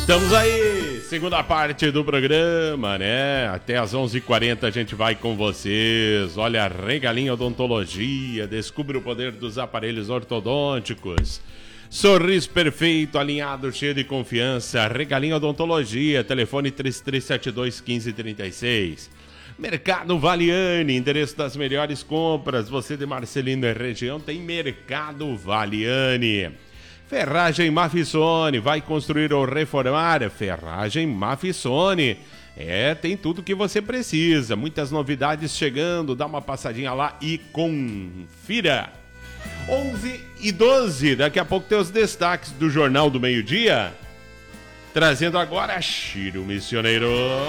Estamos aí, segunda parte do programa, né? Até às 11h40 a gente vai com vocês. Olha, Regalinho Odontologia, descubra o poder dos aparelhos ortodônticos. Sorriso perfeito, alinhado, cheio de confiança. Regalinho Odontologia, telefone 3372-1536. Mercado Valiani, endereço das melhores compras. Você de Marcelino e região tem Mercado Valiani. Ferragem Mafissone, vai construir ou reformar? Ferragem Mafissone. Tem tudo que você precisa. Muitas novidades chegando. Dá uma passadinha lá e confira. 11h12, daqui a pouco tem os destaques do Jornal do Meio-Dia. Trazendo agora Chiro Missioneiro.